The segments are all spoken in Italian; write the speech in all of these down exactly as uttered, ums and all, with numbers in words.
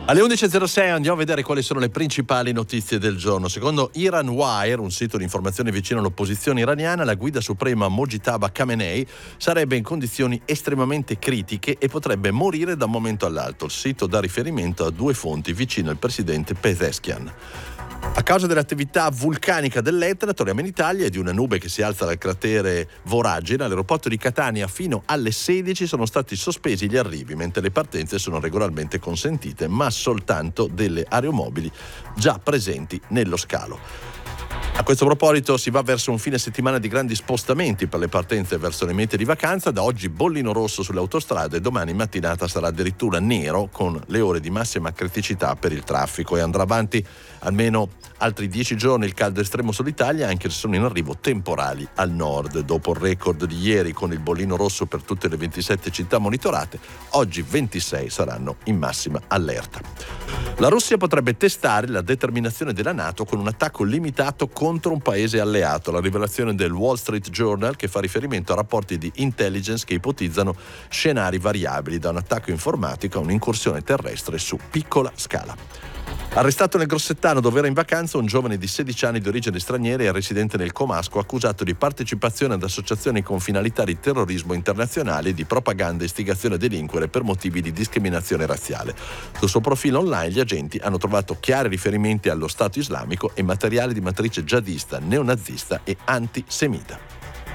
Alle undici e zero sei andiamo a vedere quali sono le principali notizie del giorno. Secondo Iran Wire, un sito di informazione vicino all'opposizione iraniana, la guida suprema Mojtaba Khamenei sarebbe in condizioni estremamente critiche e potrebbe morire da un momento all'altro. Il sito dà riferimento a due fonti vicine al presidente Pezeshkian. A causa dell'attività vulcanica dell'Etna, torniamo in Italia, e di una nube che si alza dal cratere Voragine, all'aeroporto di Catania fino alle sedici sono stati sospesi gli arrivi, mentre le partenze sono regolarmente consentite, ma soltanto delle aeromobili già presenti nello scalo. A questo proposito si va verso un fine settimana di grandi spostamenti per le partenze verso le mete di vacanza. Da oggi bollino rosso sulle autostrade e domani mattinata sarà addirittura nero con le ore di massima criticità per il traffico, e andrà avanti almeno altri dieci giorni il caldo estremo sull'Italia, anche se sono in arrivo temporali al nord. Dopo il record di ieri con il bollino rosso per tutte le ventisette città monitorate, oggi ventisei saranno in massima allerta. La Russia potrebbe testare la determinazione della NATO con un attacco limitato contro un paese alleato. La rivelazione del Wall Street Journal, che fa riferimento a rapporti di intelligence che ipotizzano scenari variabili, da un attacco informatico a un'incursione terrestre su piccola scala. Arrestato nel Grossettano, dove era in vacanza, un giovane di sedici anni di origine straniera e residente nel Comasco, accusato di partecipazione ad associazioni con finalità di terrorismo internazionale e di propaganda e istigazione a delinquere per motivi di discriminazione razziale. Sul suo profilo online gli agenti hanno trovato chiari riferimenti allo Stato islamico e materiale di matrice jihadista, neonazista e antisemita.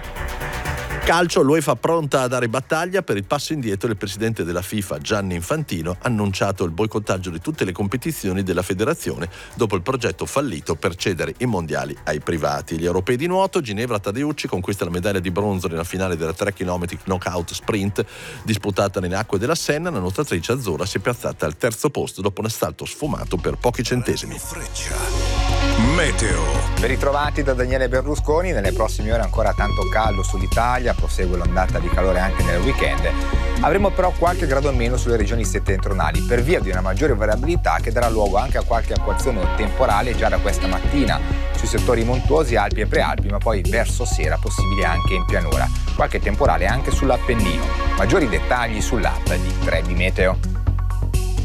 Calcio, l'UEFA pronta a dare battaglia per il passo indietro. Il presidente della FIFA, Gianni Infantino, ha annunciato il boicottaggio di tutte le competizioni della federazione dopo il progetto fallito per cedere i mondiali ai privati. Gli europei di nuoto, Ginevra Tadeucci conquista la medaglia di bronzo nella finale della tre chilometri knockout sprint disputata nelle acque della Senna. La nuotatrice azzurra si è piazzata al terzo posto dopo un assalto sfumato per pochi centesimi. Meteo. Ben ritrovati da Daniele Berlusconi. Nelle prossime ore ancora tanto caldo sull'Italia, prosegue l'ondata di calore anche nel weekend. Avremo però qualche grado in meno sulle regioni settentrionali per via di una maggiore variabilità che darà luogo anche a qualche acquazzone temporale già da questa mattina sui settori montuosi, Alpi e Prealpi, ma poi verso sera possibile anche in pianura. Qualche temporale anche sull'Appennino. Maggiori dettagli sull'app di Trebi Meteo.